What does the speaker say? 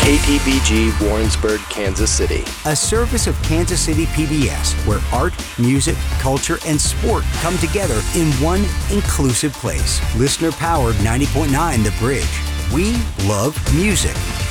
KTBG Warrensburg, Kansas City. A service of Kansas City PBS, where art, music, culture, and sport come together in one inclusive place. Listener-powered 90.9 The Bridge. We love music.